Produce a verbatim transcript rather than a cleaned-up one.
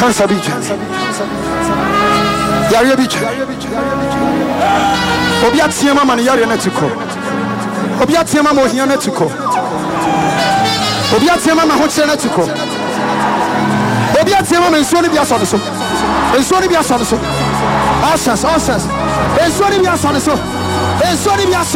cancer be yare bi obi atie mama ne yare na tiko obi atie mama ohia na tiko obi atie mama ho kire na tiko obi atie mama nsuo ne bi aso ne so nsuo ne bi aso ne so asas asas nsuo ne bi aso ne so nsuo ne bi aso